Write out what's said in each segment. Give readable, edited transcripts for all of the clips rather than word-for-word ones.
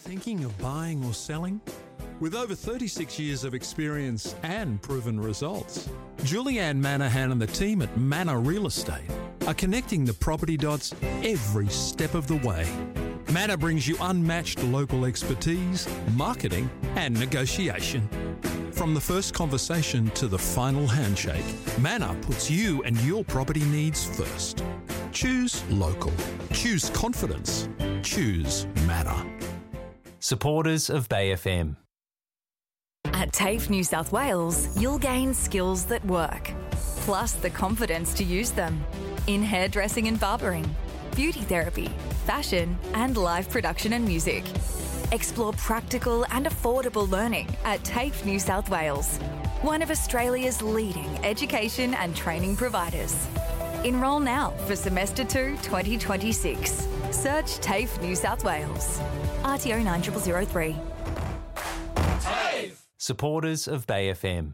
Thinking of buying or selling? With over 36 years of experience and proven results, Julianne Manahan and the team at Manor Real Estate are connecting the property dots every step of the way. Manor brings you unmatched local expertise, marketing and negotiation. From the first conversation to the final handshake, Manor puts you and your property needs first. Choose local. Choose confidence. Choose Manor. Supporters of Bay FM. At TAFE New South Wales, you'll gain skills that work, plus the confidence to use them in hairdressing and barbering, beauty therapy, fashion and live production and music. Explore practical and affordable learning at TAFE New South Wales, one of Australia's leading education and training providers. Enrol now for Semester 2 2026. Search TAFE New South Wales. RTO 9003. TAFE! Supporters of Bay FM.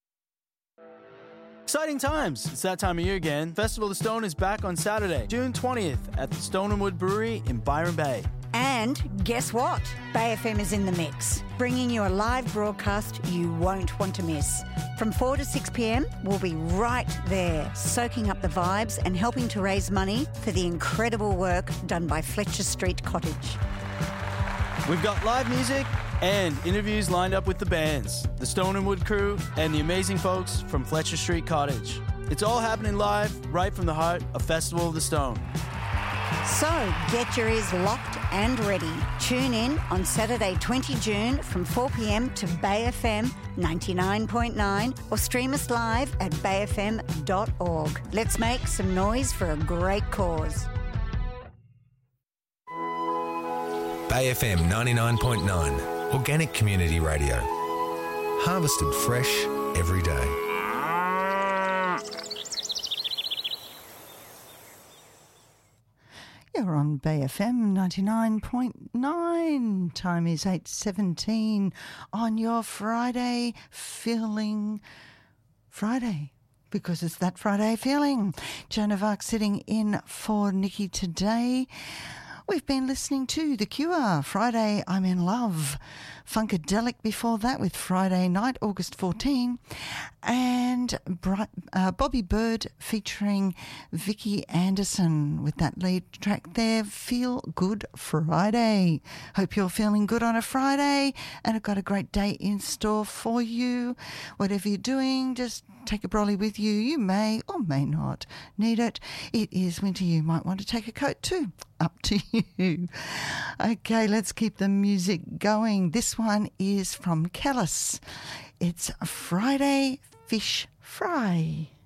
Exciting times. It's that time of year again. Festival of the Stone is back on Saturday, June 20th at the Stone and Wood Brewery in Byron Bay. And guess what? Bay FM is in the mix, bringing you a live broadcast you won't want to miss. From 4 to 6 p.m, we'll be right there, soaking up the vibes and helping to raise money for the incredible work done by Fletcher Street Cottage. We've got live music and interviews lined up with the bands, the Stone and Wood crew, and the amazing folks from Fletcher Street Cottage. It's all happening live, right from the heart of Festival of the Stone. So get your ears locked and ready. Tune in on Saturday 20 June from 4 p.m. to Bay FM 99.9 or stream us live at bayfm.org. Let's make some noise for a great cause. Bay FM 99.9, Organic Community Radio. Harvested fresh every day. You're on Bay FM 99.9. Time is 8:17 on your Friday feeling Friday. Because it's that Friday feeling. Joan of Arc sitting in for Nikki today. We've been listening to The Cure, Friday I'm in Love, Funkadelic before that with Friday Night, August 14, and Bobby Bird featuring Vicky Anderson with that lead track there, Feel Good Friday. Hope you're feeling good on a Friday and I've got a great day in store for you. Whatever you're doing, just take a brolly with you. You may or may not need it. It is winter. You might want to take a coat too. Up to you. Okay, let's keep the music going. This one is from Kellis. It's Friday Fish Fry.